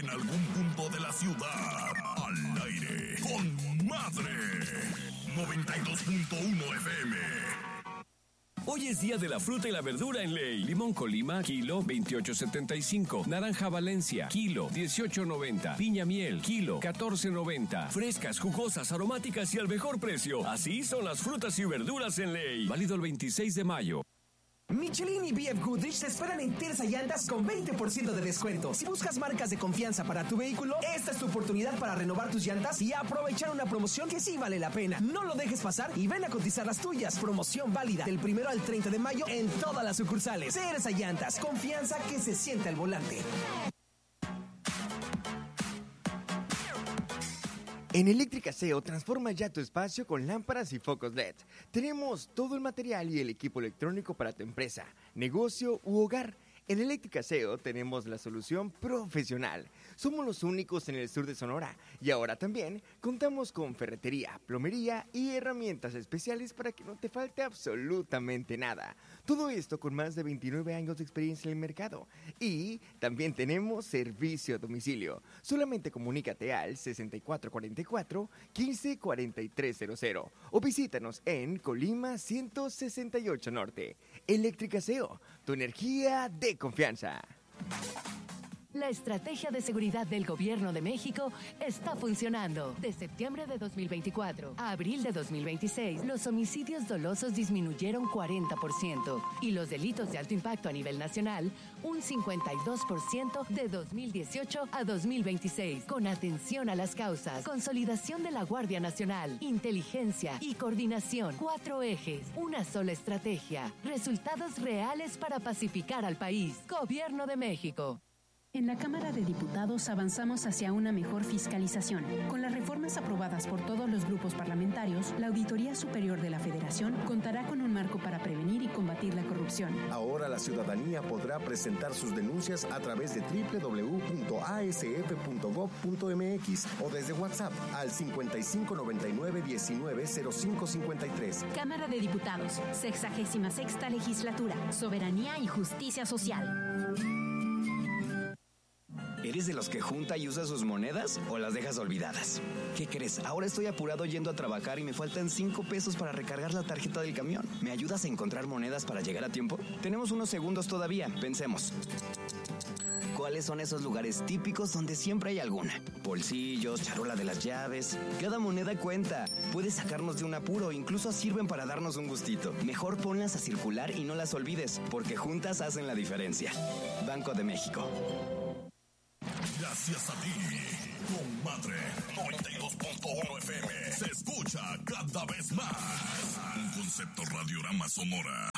en algún punto de la ciudad. Al aire con Madre 92.1 FM. Hoy es día de la fruta y la verdura en Ley. Limón Colima, kilo 28.75. Naranja Valencia, kilo 18.90. Piña miel, kilo 14.90. Frescas, jugosas, aromáticas y al mejor precio. Así son las frutas y verduras en Ley. Válido el 26 de mayo. Michelin y B.F. Goodrich te esperan en Terza Llantas con 20% de descuento. Si buscas marcas de confianza para tu vehículo, esta es tu oportunidad para renovar tus llantas y aprovechar una promoción que sí vale la pena. No lo dejes pasar y ven a cotizar las tuyas. Promoción válida del 1 al 30 de mayo en todas las sucursales. Terza Llantas, confianza que se siente al volante. En Eléctrica SEO transforma ya tu espacio con lámparas y focos LED. Tenemos todo el material y el equipo electrónico para tu empresa, negocio u hogar. En Eléctrica SEO tenemos la solución profesional. Somos los únicos en el sur de Sonora y ahora también contamos con ferretería, plomería y herramientas especiales para que no te falte absolutamente nada. Todo esto con más de 29 años de experiencia en el mercado. Y también tenemos servicio a domicilio. Solamente comunícate al 6444-154300 o visítanos en Colima 168 Norte. Eléctrica SEO, tu energía de confianza. La estrategia de seguridad del Gobierno de México está funcionando. De septiembre de 2024 a abril de 2026, los homicidios dolosos disminuyeron 40% y los delitos de alto impacto a nivel nacional un 52% de 2018 a 2026. Con atención a las causas, consolidación de la Guardia Nacional, inteligencia y coordinación. 4 ejes, una sola estrategia. Resultados reales para pacificar al país. Gobierno de México. En la Cámara de Diputados avanzamos hacia una mejor fiscalización. Con las reformas aprobadas por todos los grupos parlamentarios, la Auditoría Superior de la Federación contará con un marco para prevenir y combatir la corrupción. Ahora la ciudadanía podrá presentar sus denuncias a través de www.asf.gov.mx o desde WhatsApp al 5599-190553. Cámara de Diputados, 66ª Legislatura, Soberanía y Justicia Social. ¿Eres de los que junta y usa sus monedas o las dejas olvidadas? ¿Qué crees? Ahora estoy apurado yendo a trabajar y me faltan 5 pesos para recargar la tarjeta del camión. ¿Me ayudas a encontrar monedas para llegar a tiempo? Tenemos unos segundos todavía, pensemos. ¿Cuáles son esos lugares típicos donde siempre hay alguna? Bolsillos, charola de las llaves. Cada moneda cuenta. Puede sacarnos de un apuro, incluso sirven para darnos un gustito. Mejor ponlas a circular y no las olvides, porque juntas hacen la diferencia. Banco de México. Gracias a ti, Comadre 92.1 FM se escucha cada vez más. Un concepto Radiorama Sonora.